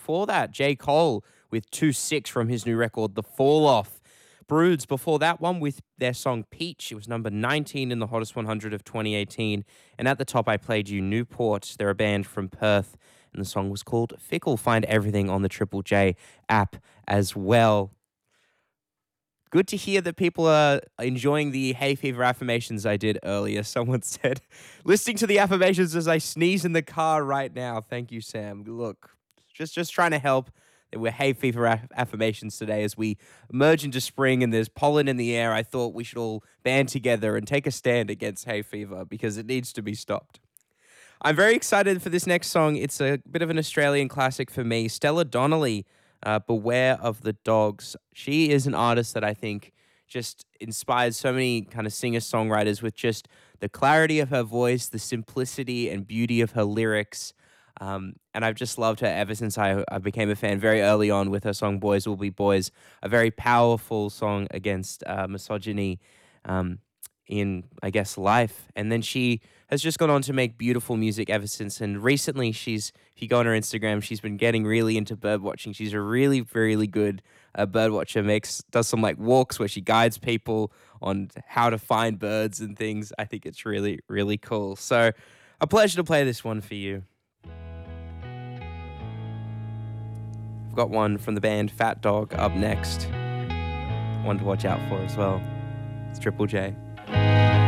before that, J. Cole with 2-6 from his new record, The Fall Off. Broods before that one with their song Peach. It was number 19 in the Hottest 100 of 2018. And at the top, I played you Newport. They're a band from Perth, and the song was called Fickle. Find everything on the Triple J app as well. Good to hear that people are enjoying the hay fever affirmations I did earlier. Someone said, listening to the affirmations as I sneeze in the car right now. Thank you, Sam. Look, just trying to help. We're hay fever affirmations today as we emerge into spring and there's pollen in the air. I thought we should all band together and take a stand against hay fever because it needs to be stopped. I'm very excited for this next song. It's a bit of an Australian classic for me. Stella Donnelly, Beware of the Dogs. She is an artist that I think just inspires so many kind of singer-songwriters with just the clarity of her voice, the simplicity and beauty of her lyrics. And I've just loved her ever since I became a fan very early on with her song Boys Will Be Boys, a very powerful song against misogyny in, I guess, life. And then she has just gone on to make beautiful music ever since. And recently if you go on her Instagram, she's been getting really into bird watching. She's a really, really good bird watcher, does some like walks where she guides people on how to find birds and things. I think it's really, really cool. So a pleasure to play this one for you. I've got one from the band Fat Dog up next. One to watch out for as well. It's Triple J.